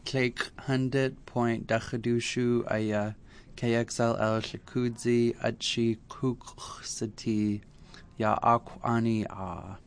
Clake 100.Dakadushu Aya KXLL Shakudzi Achi Kuksati Ya Akwani A.